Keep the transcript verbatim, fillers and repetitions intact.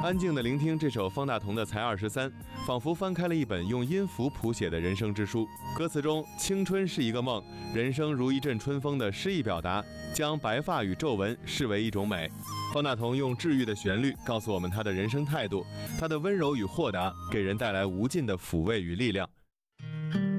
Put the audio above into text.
安静地聆听这首方大同的《才二十三》，仿佛翻开了一本用音符谱写的人生之书。歌词中，青春是一个梦，人生如一阵春风的诗意表达，将白发与皱纹视为一种美。方大同用治愈的旋律告诉我们他的人生态度，他的温柔与豁达给人带来无尽的抚慰与力量。